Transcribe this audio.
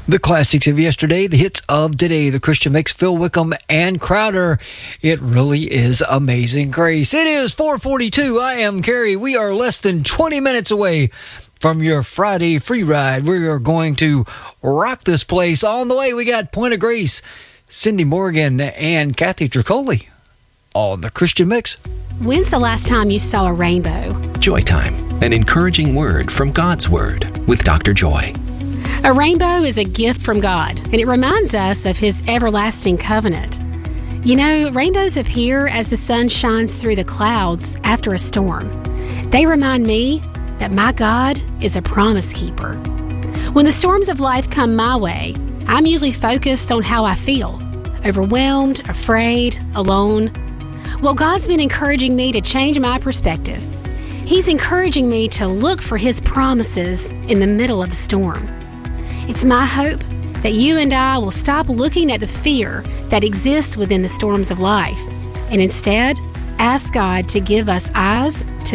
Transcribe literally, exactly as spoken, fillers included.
The classics of yesterday, the hits of today, the Christian mix, Phil Wickham and Crowder. It really is Amazing Grace. It is four forty-two. I am Carrie. We are less than twenty minutes away from your Friday free ride. We are going to rock this place. On the way, we got Point of Grace, Cindy Morgan, and Kathy Tricoli on the Christian mix. When's the last time you saw a rainbow? Joy Time, an encouraging word from God's Word with Doctor Joy. A rainbow is a gift from God, and it reminds us of His everlasting covenant. You know, rainbows appear as the sun shines through the clouds after a storm. They remind me that my God is a promise keeper. When the storms of life come my way, I'm usually focused on how I feel, overwhelmed, afraid, alone. Well, God's been encouraging me to change my perspective. He's encouraging me to look for His promises in the middle of the storm. It's my hope that you and I will stop looking at the fear that exists within the storms of life and instead ask God to give us eyes to